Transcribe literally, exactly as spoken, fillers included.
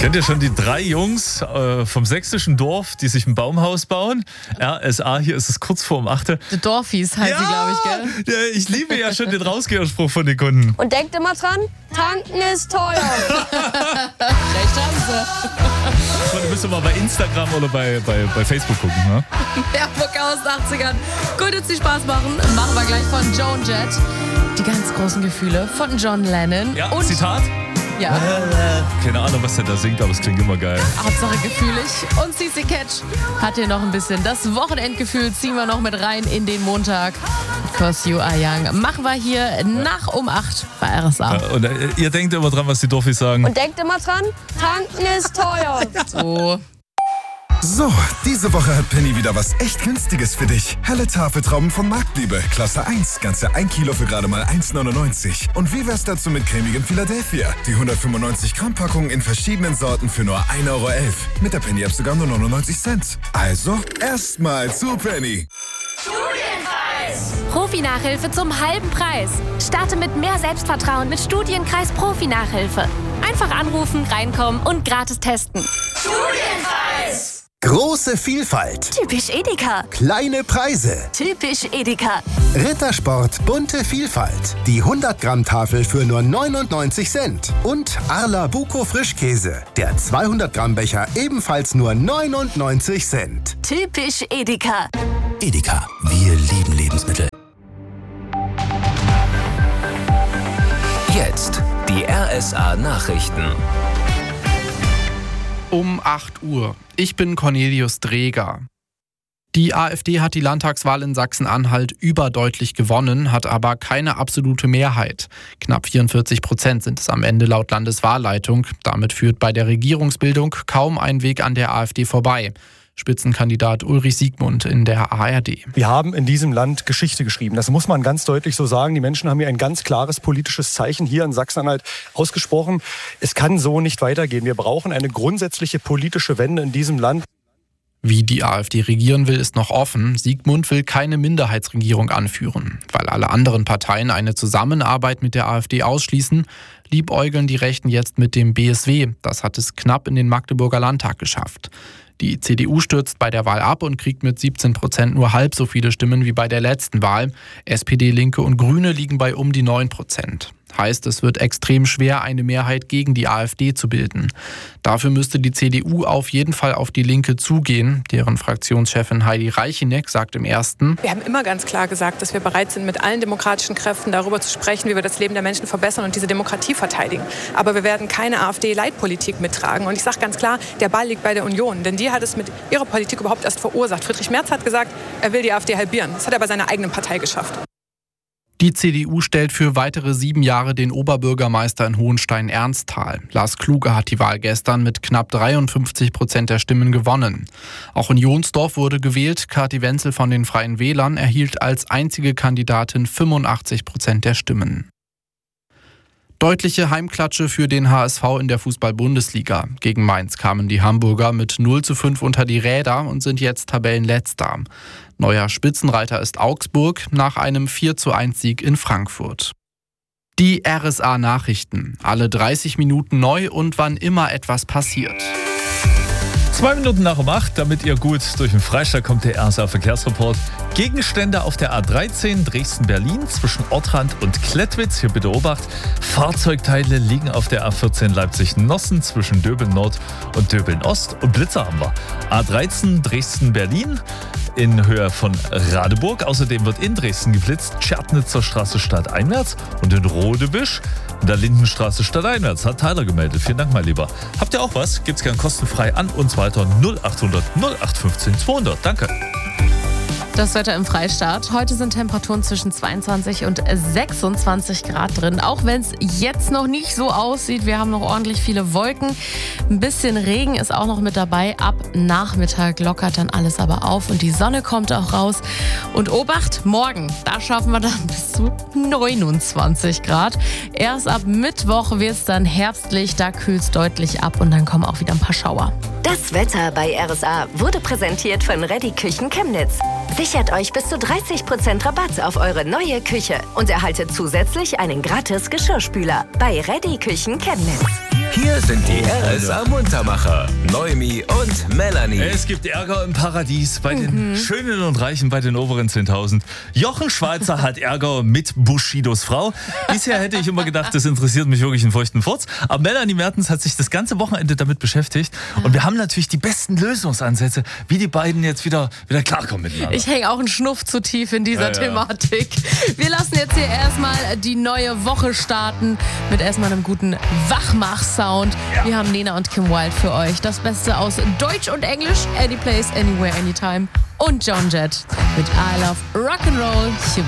Kennt ihr schon die drei Jungs äh, vom sächsischen Dorf, die sich ein Baumhaus bauen? R S A, hier ist es kurz vor um acht. Die Dorfies heißt ja, sie, glaube ich, gell? Ja, ich liebe ja schon den Rausgeherspruch von den Kunden. Und denkt immer dran, tanken ist teuer. Recht haben sie. Du müsst mal bei Instagram oder bei, bei, bei Facebook gucken. Ne? Werbung aus den achtzigern. Gut, jetzt die Spaß machen. Machen wir gleich von Joan Jett. Die ganz großen Gefühle von John Lennon. Ja, und Zitat? Ja. Keine Ahnung, was der da singt, aber es klingt immer geil. Hauptsache gefühlig. Und C C Catch hat hier noch ein bisschen das Wochenendgefühl. Ziehen wir noch mit rein in den Montag. Cause you are young. Machen wir hier nach um acht bei R S A. Ja, und äh, ihr denkt immer dran, was die Dorfis sagen. Und denkt immer dran, tanken ist teuer. So. So, diese Woche hat Penny wieder was echt Günstiges für dich. Helle Tafeltrauben von Marktliebe, Klasse eins, ganze ein Kilo für gerade mal eins neunundneunzig. Und wie wär's dazu mit cremigem Philadelphia? Die hundertfünfundneunzig Gramm Packung in verschiedenen Sorten für nur ein Euro elf. Mit der Penny-App sogar nur neunundneunzig Cent. Also, erstmal zu Penny. Studienkreis! Profi-Nachhilfe zum halben Preis. Starte mit mehr Selbstvertrauen mit Studienkreis Profi-Nachhilfe. Einfach anrufen, reinkommen und gratis testen. Studienkreis! Große Vielfalt. Typisch Edeka. Kleine Preise. Typisch Edeka. Rittersport bunte Vielfalt. Die hundert Gramm Tafel für nur neunundneunzig Cent. Und Arla Buko Frischkäse. Der zweihundert Gramm Becher ebenfalls nur neunundneunzig Cent. Typisch Edeka. Edeka. Wir lieben Lebensmittel. Jetzt die R S A Nachrichten. Um acht Uhr. Ich bin Cornelius Dreger. Die AfD hat die Landtagswahl in Sachsen-Anhalt überdeutlich gewonnen, hat aber keine absolute Mehrheit. Knapp vierundvierzig Prozent sind es am Ende laut Landeswahlleitung. Damit führt bei der Regierungsbildung kaum ein Weg an der AfD vorbei. Spitzenkandidat Ulrich Siegmund in der A R D. Wir haben in diesem Land Geschichte geschrieben. Das muss man ganz deutlich so sagen. Die Menschen haben hier ein ganz klares politisches Zeichen hier in Sachsen-Anhalt ausgesprochen. Es kann so nicht weitergehen. Wir brauchen eine grundsätzliche politische Wende in diesem Land. Wie die AfD regieren will, ist noch offen. Siegmund will keine Minderheitsregierung anführen. Weil alle anderen Parteien eine Zusammenarbeit mit der AfD ausschließen, liebäugeln die Rechten jetzt mit dem B S W. Das hat es knapp in den Magdeburger Landtag geschafft. Die C D U stürzt bei der Wahl ab und kriegt mit siebzehn Prozent nur halb so viele Stimmen wie bei der letzten Wahl. S P D, Linke und Grüne liegen bei um die neun Prozent. Heißt, es wird extrem schwer, eine Mehrheit gegen die AfD zu bilden. Dafür müsste die C D U auf jeden Fall auf die Linke zugehen. Deren Fraktionschefin Heidi Reicheneck sagt im Ersten: Wir haben immer ganz klar gesagt, dass wir bereit sind, mit allen demokratischen Kräften darüber zu sprechen, wie wir das Leben der Menschen verbessern und diese Demokratie verteidigen. Aber wir werden keine AfD-Leitpolitik mittragen. Und ich sage ganz klar, der Ball liegt bei der Union. Denn die hat es mit ihrer Politik überhaupt erst verursacht. Friedrich Merz hat gesagt, er will die AfD halbieren. Das hat er bei seiner eigenen Partei geschafft. Die C D U stellt für weitere sieben Jahre den Oberbürgermeister in Hohenstein-Ernsthal. Lars Kluge hat die Wahl gestern mit knapp dreiundfünfzig Prozent der Stimmen gewonnen. Auch in Jonsdorf wurde gewählt. Kathi Wenzel von den Freien Wählern erhielt als einzige Kandidatin fünfundachtzig Prozent der Stimmen. Deutliche Heimklatsche für den H S V in der Fußball-Bundesliga. Gegen Mainz kamen die Hamburger mit null zu fünf unter die Räder und sind jetzt Tabellenletzter. Neuer Spitzenreiter ist Augsburg nach einem vier zu eins Sieg in Frankfurt. Die R S A Nachrichten. Alle dreißig Minuten neu und wann immer etwas passiert. Zwei Minuten nach um acht, damit ihr gut durch den Freistaat kommt, der R S A Verkehrsreport. Gegenstände auf der A dreizehn Dresden-Berlin zwischen Ottrand und Klettwitz. Hier bitte Obacht. Fahrzeugteile liegen auf der A vierzehn Leipzig-Nossen zwischen Döbeln-Nord und Döbeln-Ost. Und Blitzer haben wir. A dreizehn Dresden-Berlin in Höhe von Radeburg. Außerdem wird in Dresden geblitzt. Tschernitzer Straße stadteinwärts und in Rodebisch in der Lindenstraße stadteinwärts. Hat Tyler gemeldet. Vielen Dank, mein Lieber. Habt ihr auch was? Gibt's gern kostenfrei an uns weiter. null achthundert null acht fünfzehn zweihundert. Danke. Das Wetter im Freistaat. Heute sind Temperaturen zwischen zweiundzwanzig und sechsundzwanzig Grad drin. Auch wenn es jetzt noch nicht so aussieht. Wir haben noch ordentlich viele Wolken. Ein bisschen Regen ist auch noch mit dabei. Ab Nachmittag lockert dann alles aber auf und die Sonne kommt auch raus. Und Obacht, morgen, da schaffen wir dann bis zu neunundzwanzig Grad. Erst ab Mittwoch wird es dann herbstlich. Da kühlt es deutlich ab und dann kommen auch wieder ein paar Schauer. Das Wetter bei R S A wurde präsentiert von Reddy Küchen Chemnitz. Sichert euch bis zu dreißig Prozent Rabatt auf eure neue Küche und erhaltet zusätzlich einen gratis Geschirrspüler bei Reddy Küchen Chemnitz. Hier sind die R S A-Muntermacher, Noemi und Melanie. Es gibt Ärger im Paradies bei den mhm. Schönen und Reichen, bei den oberen zehntausend. Jochen Schweizer hat Ärger mit Bushidos Frau. Bisher hätte ich immer gedacht, das interessiert mich wirklich einen feuchten Furz. Aber Melanie Mertens hat sich das ganze Wochenende damit beschäftigt. Und wir haben natürlich die besten Lösungsansätze, wie die beiden jetzt wieder, wieder klarkommen miteinander. Ich hänge auch einen Schnuff zu tief in dieser ja, ja. Thematik. Wir lassen jetzt hier erstmal die neue Woche starten mit erstmal einem guten Wachmach-Sound. Ja. Wir haben Nena und Kim Wilde für euch. Das Beste aus Deutsch und Englisch, Any Place, Anywhere, Anytime. Und John Jett mit I Love Rock'n'Roll.